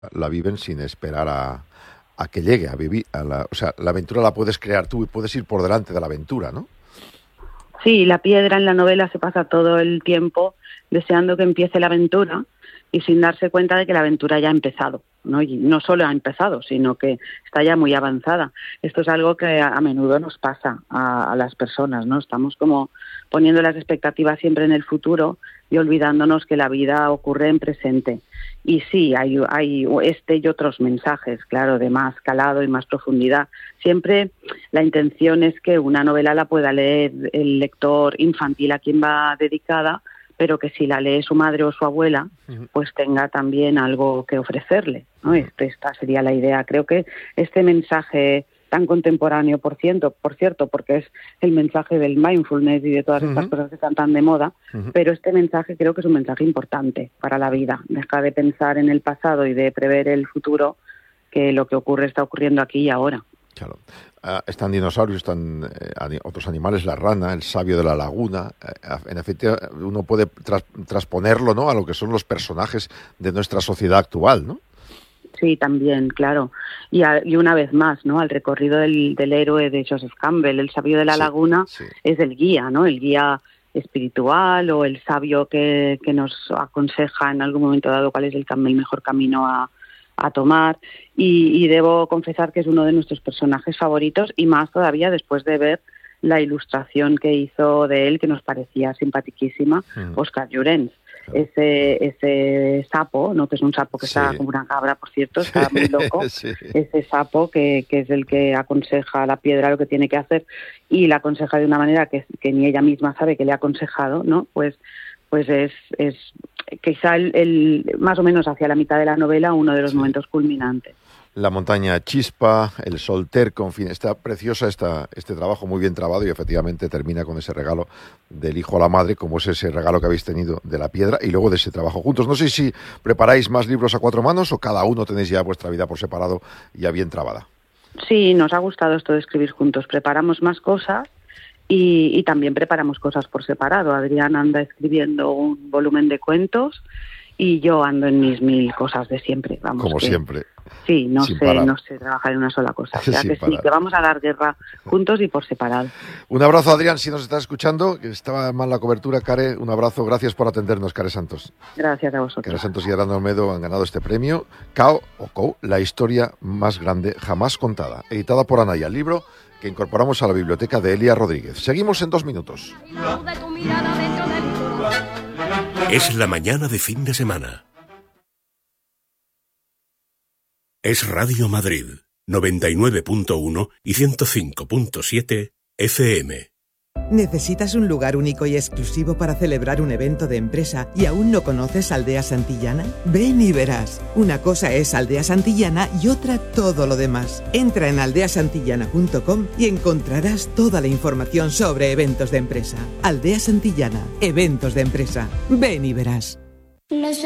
la viven sin esperar a que llegue a vivir. O sea, la aventura la puedes crear tú y puedes ir por delante de la aventura, ¿no? Sí, la piedra en la novela se pasa todo el tiempo deseando que empiece la aventura y sin darse cuenta de que la aventura ya ha empezado, ¿no? Y no solo ha empezado, sino que está ya muy avanzada. Esto es algo que a menudo nos pasa a las personas, ¿no? Estamos como poniendo las expectativas siempre en el futuro y olvidándonos que la vida ocurre en presente. Y sí, hay este y otros mensajes, claro, de más calado y más profundidad. Siempre la intención es que una novela la pueda leer el lector infantil a quien va dedicada, pero que si la lee su madre o su abuela, pues tenga también algo que ofrecerle, ¿no? Esta sería la idea. Creo que este mensaje tan contemporáneo, por cierto, porque es el mensaje del mindfulness y de todas estas cosas que están tan de moda, pero este mensaje creo que es un mensaje importante para la vida. Deja de pensar en el pasado y de prever el futuro, que lo que ocurre está ocurriendo aquí y ahora. Claro. Están dinosaurios, están otros animales, la rana, el sabio de la laguna. En efecto, uno puede transponerlo, ¿no?, a lo que son los personajes de nuestra sociedad actual, ¿no? Sí, también, claro. Y una vez más, ¿no?, al recorrido del héroe de Joseph Campbell, el sabio de la laguna, es el guía, ¿no?, el guía espiritual o el sabio que nos aconseja en algún momento dado cuál es el mejor camino a tomar, y debo confesar que es uno de nuestros personajes favoritos, y más todavía después de ver la ilustración que hizo de él, que nos parecía simpaticísima, Óscar Llorens. Ese sapo, ¿no?, que es un sapo que está como una cabra, por cierto, está muy loco, ese sapo que es el que aconseja a la piedra lo que tiene que hacer, y la aconseja de una manera que ni ella misma sabe que le ha aconsejado, ¿no? Pues es quizá más o menos hacia la mitad de la novela uno de los momentos culminantes. La montaña chispa, el sol terco, en fin, está preciosa este trabajo muy bien trabado, y efectivamente termina con ese regalo del hijo a la madre, como es ese regalo que habéis tenido de la piedra y luego de ese trabajo juntos. No sé si preparáis más libros a cuatro manos o cada uno tenéis ya vuestra vida por separado ya bien trabada. Sí, nos ha gustado esto de escribir juntos. Preparamos más cosas y también preparamos cosas por separado. Adrián anda escribiendo un volumen de cuentos y yo ando en mis 1000 cosas de siempre. Como siempre. Sí, no sé trabajar en una sola cosa. O sea, que vamos a dar guerra juntos y por separado. Un abrazo, Adrián, si nos estás escuchando, que estaba mal la cobertura. Care, un abrazo, gracias por atendernos, Care Santos. Gracias a vosotros. Care Santos y Aranda Olmedo han ganado este premio, Cao, la historia más grande jamás contada, editada por Anaya, el libro que incorporamos a la biblioteca de Elia Rodríguez. Seguimos en 2 minutos. Es la mañana de fin de semana. Es Radio Madrid, 99.1 y 105.7 FM. ¿Necesitas un lugar único y exclusivo para celebrar un evento de empresa y aún no conoces Aldea Santillana? Ven y verás. Una cosa es Aldea Santillana y otra todo lo demás. Entra en aldeasantillana.com y encontrarás toda la información sobre eventos de empresa. Aldea Santillana, eventos de empresa. Ven y verás.